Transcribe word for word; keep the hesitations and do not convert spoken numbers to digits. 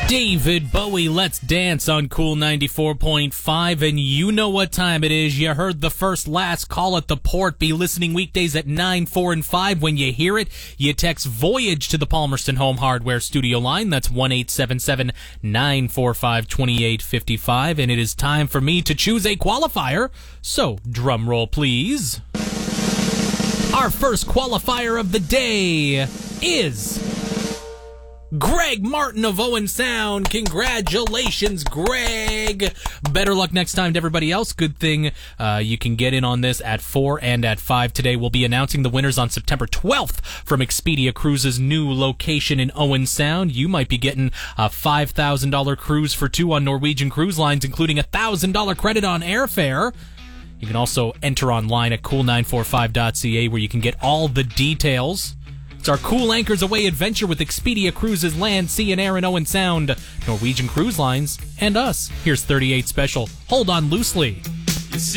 David Bowie, Let's Dance on Cool ninety-four point five, and you know what time it is. You heard the first last call at the port. Be listening weekdays at nine, four, and five. When you hear it, you text Voyage to the Palmerston Home Hardware studio line. That's one eight seven seven, nine four five, two eight five five, and it is time for me to choose a qualifier. So, drum roll, please. Our first qualifier of the day is Greg Martin of Owen Sound. Congratulations, Greg. Better luck next time to everybody else. Good thing uh, you can get in on this at four and at five today. We'll be announcing the winners on September twelfth from Expedia Cruises' new location in Owen Sound. You might be getting a five thousand dollars cruise for two on Norwegian Cruise Lines, including a one thousand dollars credit on airfare. You can also enter online at cool nine four five dot c a where you can get all the details. It's our Cool Anchors Away adventure with Expedia Cruises Land, Sea, and Air in Owen Sound, Norwegian Cruise Lines, and us. Here's thirty-eight Special. Hold on loosely.